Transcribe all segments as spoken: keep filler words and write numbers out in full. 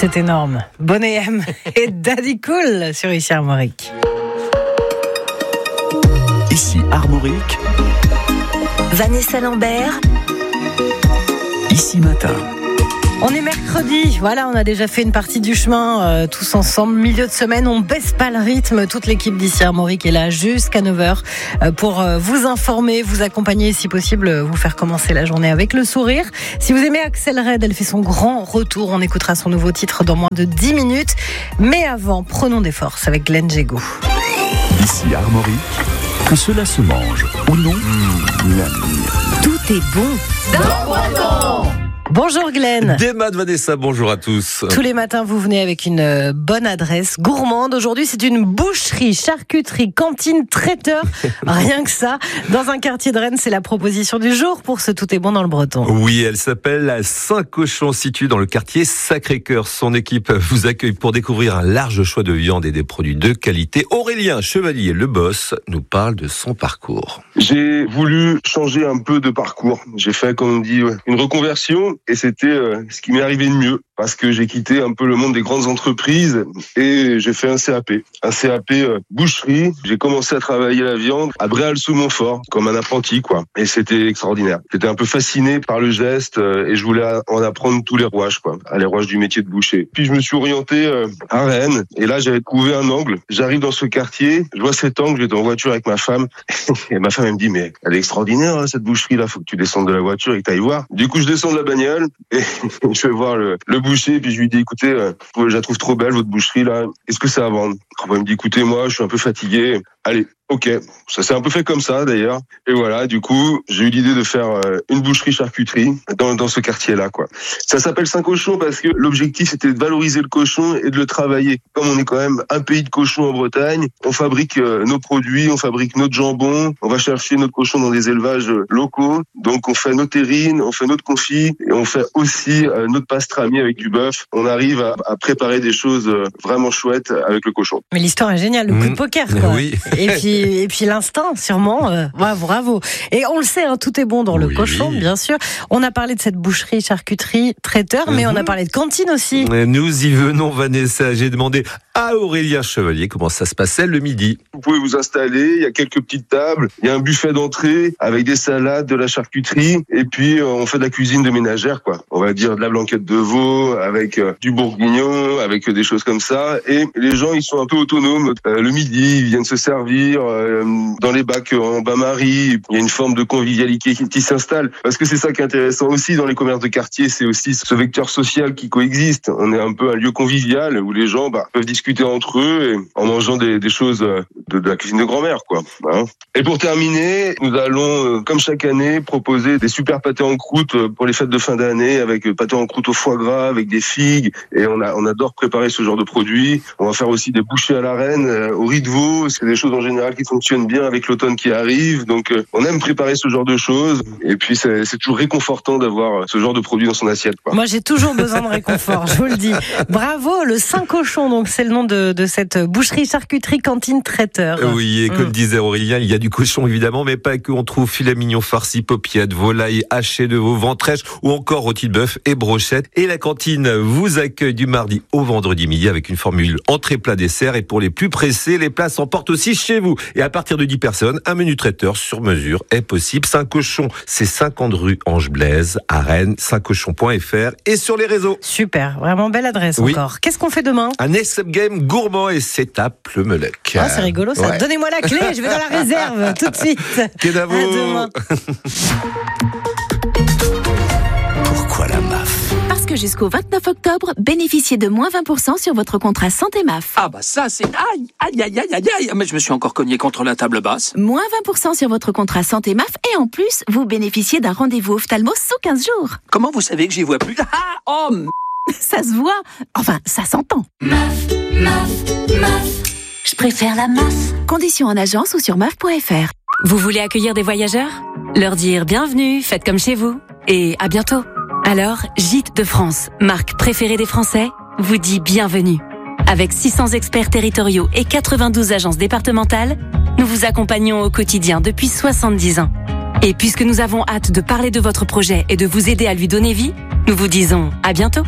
C'est énorme. Bonnet M et Daddy Cool sur Ici Armorique. Ici Armorique. Vanessa Lambert. Ici Matin. On est mercredi, voilà, on a déjà fait une partie du chemin euh, tous ensemble, milieu de semaine, on baisse pas le rythme, toute l'équipe d'Ici Armorique est là jusqu'à neuf heures euh, pour euh, vous informer, vous accompagner, si possible, euh, vous faire commencer la journée avec le sourire. Si vous aimez Axel Red, elle fait son grand retour, on écoutera son nouveau titre dans moins de dix minutes, mais avant, prenons des forces avec Glenn Jego. Ici Armorique, que cela se mange ou non, mmh, la Tout est bon dans Breton. Bonjour Glenn. Des maths Vanessa, bonjour à tous. Tous les matins, vous venez avec une bonne adresse gourmande. Aujourd'hui, c'est une boucherie, charcuterie, cantine, traiteur. Rien que ça. Dans un quartier de Rennes, c'est la proposition du jour pour ce Tout est bon dans le Breton. Oui, elle s'appelle la Saint-Cochon, située dans le quartier Sacré-Cœur. Son équipe vous accueille pour découvrir un large choix de viande et des produits de qualité. Aurélien Chevalier, le boss, nous parle de son parcours. J'ai voulu changer un peu de parcours. J'ai fait, comme on dit, une reconversion. Et c'était euh, ce qui m'est arrivé de mieux, parce que j'ai quitté un peu le monde des grandes entreprises et j'ai fait un C A P. Un C A P euh, boucherie. J'ai commencé à travailler la viande à Bréal-sous-Montfort, comme un apprenti, quoi. Et c'était extraordinaire. J'étais un peu fasciné par le geste euh, et je voulais en apprendre tous les rouages, quoi. Les rouages du métier de boucher. Puis je me suis orienté euh, à Rennes et là j'avais trouvé un angle. J'arrive dans ce quartier, je vois cet angle, j'étais en voiture avec ma femme et ma femme elle me dit mais elle est extraordinaire hein, cette boucherie là, faut que tu descendes de la voiture et que tu ailles voir. Du coup je descends de la bagnole et je vais voir le, le boucher, puis je lui dis écoutez, euh, je la trouve trop belle votre boucherie là, est-ce que ça à vendre? Il me dit écoutez moi je suis un peu fatigué, allez. Ok, ça s'est un peu fait comme ça d'ailleurs. Et voilà, du coup, j'ai eu l'idée de faire euh, une boucherie-charcuterie dans, dans ce quartier-là, quoi. Ça s'appelle Saint-Cochon parce que l'objectif c'était de valoriser le cochon et de le travailler. Comme on est quand même un pays de cochons en Bretagne, on fabrique euh, nos produits, on fabrique notre jambon, on va chercher notre cochon dans des élevages locaux. Donc on fait nos terrines, on fait notre confit et on fait aussi euh, notre pastrami avec du bœuf. On arrive à, à préparer des choses euh, vraiment chouettes avec le cochon. Mais l'histoire est géniale, le coup de poker, quoi. Oui. Et puis Et puis l'instinct, sûrement. Euh, bravo, bravo. Et on le sait, hein, tout est bon dans le oui. cochon, bien sûr. On a parlé de cette boucherie, charcuterie, traiteur, mais mm-hmm. on a parlé de cantine aussi. Nous y venons, Vanessa. J'ai demandé à Aurélien Chevalier comment ça se passait le midi. Vous pouvez vous installer, il y a quelques petites tables, il y a un buffet d'entrée avec des salades, de la charcuterie, et puis euh, on fait de la cuisine de ménagère, quoi. On va dire de la blanquette de veau, avec euh, du bourguignon, avec euh, des choses comme ça. Et les gens, ils sont un peu autonomes. Euh, le midi, ils viennent se servir euh, dans les bacs en bain-marie. Il y a une forme de convivialité qui, qui s'installe. Parce que c'est ça qui est intéressant aussi dans les commerces de quartier, c'est aussi ce vecteur social qui coexiste. On est un peu un lieu convivial où les gens bah, peuvent discuter entre eux et en mangeant des, des choses de, de la cuisine de grand-mère, quoi. Hein. Et pour terminer, nous allons, comme chaque année, proposer des super pâtés en croûte pour les fêtes de fin d'année, avec pâtés en croûte au foie gras, avec des figues. Et on, a, on adore préparer ce genre de produits. On va faire aussi des bouchées à la reine, au riz de veau. C'est des choses en général qui fonctionnent bien avec l'automne qui arrive. Donc, on aime préparer ce genre de choses. Et puis, c'est, c'est toujours réconfortant d'avoir ce genre de produit dans son assiette, quoi. Moi, j'ai toujours besoin de réconfort, je vous le dis. Bravo, le Saint-Cochon, donc c'est le nom de, de cette boucherie, charcuterie, cantine, traiteur. Oui, et comme mmh. disait Aurélien, il y a du cochon évidemment, mais pas que. On trouve filet mignon farci, paupiètes, volaille hachée de veau, ventrèche ou encore rôti de bœuf et brochette. Et la cantine vous accueille du mardi au vendredi midi avec une formule entrée, plat, dessert. Et pour les plus pressés, les plats s'emportent aussi chez vous. Et à partir de dix personnes, un menu traiteur sur mesure est possible. Saint-Cochon, c'est cinquante rue Ange Blaise à Rennes, saint cochon point f r et sur les réseaux. Super, vraiment belle adresse oui. encore. Qu'est-ce qu'on fait demain? Un escape game gourmand et c'est à Pleumelec. Ah, c'est rigolo ça. Ouais. Donnez-moi la clé, je vais dans la réserve tout de suite. Kédavo. À demain. Pourquoi la M A F? Parce que jusqu'au vingt-neuf octobre, bénéficiez de moins vingt pour cent sur votre contrat santé M A F. Ah bah ça c'est... Aïe, aïe, aïe, aïe, aïe, aïe. Mais je me suis encore cogné contre la table basse. Moins vingt pour cent sur votre contrat santé M A F et en plus, vous bénéficiez d'un rendez-vous ophtalmo sous quinze jours. Comment vous savez que j'y vois plus? Ah, oh m... Ça se voit. Enfin, ça s'entend. M A F, M A F, M A F. Je préfère la M A F. Conditions en agence ou sur M A F point f r. Vous voulez accueillir des voyageurs? Leur dire bienvenue, faites comme chez vous. Et à bientôt. Alors, Gîtes de France, marque préférée des Français, vous dit bienvenue. Avec six cents experts territoriaux et quatre-vingt-douze agences départementales, nous vous accompagnons au quotidien depuis soixante-dix ans. Et puisque nous avons hâte de parler de votre projet et de vous aider à lui donner vie, nous vous disons à bientôt.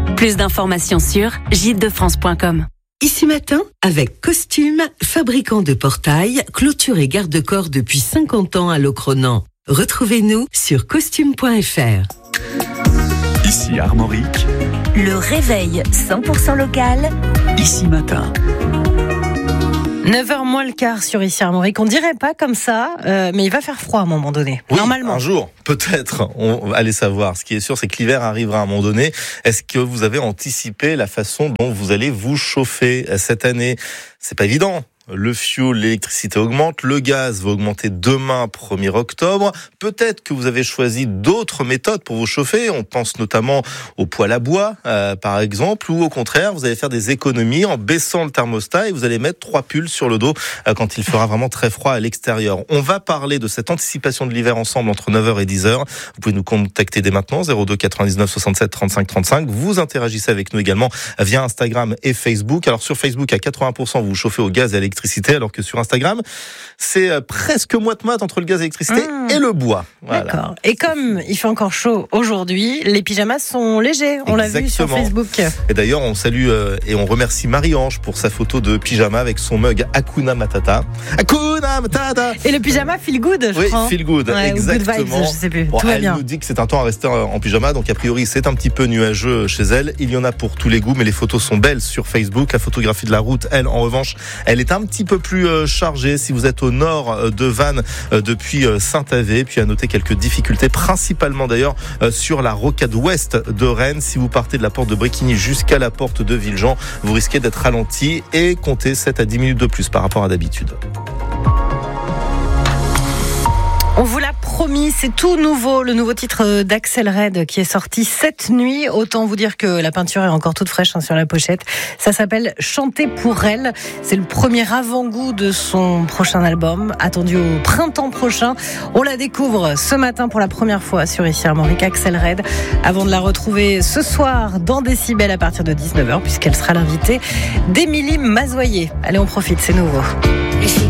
Plus d'informations sur gîte de france point com. Ici Matin, avec Costume, fabricant de portails, clôture et garde-corps depuis cinquante ans à Locronan. Retrouvez-nous sur costume point f r. Ici Armorique, Le réveil cent pour cent local. Ici Matin. neuf heures moins le quart sur Ici Armorique. On dirait pas comme ça, euh, mais il va faire froid à un moment donné. Oui, normalement. Un jour, peut-être. On va aller savoir. Ce qui est sûr, c'est que l'hiver arrivera à un moment donné. Est-ce que vous avez anticipé la façon dont vous allez vous chauffer cette année? C'est pas évident. Le fioul, l'électricité augmente, le gaz va augmenter demain, premier octobre. Peut-être que vous avez choisi d'autres méthodes pour vous chauffer. On pense notamment au poêle à bois, euh, par exemple, ou au contraire, vous allez faire des économies en baissant le thermostat et vous allez mettre trois pulls sur le dos euh, quand il fera vraiment très froid à l'extérieur. On va parler de cette anticipation de l'hiver ensemble entre neuf heures et dix heures. Vous pouvez nous contacter dès maintenant, zéro deux quatre-vingt-dix-neuf soixante-sept trente-cinq trente-cinq. Vous interagissez avec nous également via Instagram et Facebook. Alors sur Facebook, à quatre-vingts pour cent, vous vous chauffez au gaz et à l'électricité, alors que sur Instagram, c'est presque moite-moite entre le gaz et l'électricité mmh. et le bois. Voilà. D'accord. Et comme il fait encore chaud aujourd'hui, les pyjamas sont légers. On l'a vu sur Facebook. Et d'ailleurs, on salue euh, et on remercie Marie-Ange pour sa photo de pyjama avec son mug Hakuna Matata. Hakuna Matata. Et le pyjama feel good, je oui, crois. Oui, feel good, ouais, exactement. Good vibes, je sais plus. Bon, Tout va elle bien. nous dit que c'est un temps à rester en pyjama, donc a priori c'est un petit peu nuageux chez elle. Il y en a pour tous les goûts, mais les photos sont belles sur Facebook. La photographie de la route, elle, en revanche, elle est un petit peu plus euh, chargée si vous êtes au nord de Vannes euh, depuis euh, Saint-Avé. Puis à noter quelques difficultés, principalement d'ailleurs euh, sur la rocade ouest de Rennes. Si vous partez de la porte de Bréquigny jusqu'à la porte de Villejean, vous risquez d'être ralenti et comptez sept à dix minutes de plus par rapport à d'habitude. On vous l'a promis, c'est tout nouveau, le nouveau titre d'Axel Red qui est sorti cette nuit. Autant vous dire que la peinture est encore toute fraîche hein, sur la pochette. Ça s'appelle Chanter pour elle. C'est le premier avant-goût de son prochain album, attendu au printemps prochain. On la découvre ce matin pour la première fois sur Ici Armorique, Axel Red, avant de la retrouver ce soir dans Décibel à partir de dix-neuf heures, puisqu'elle sera l'invitée d'Émilie Mazoyer. Allez, on profite, c'est nouveau. Les filles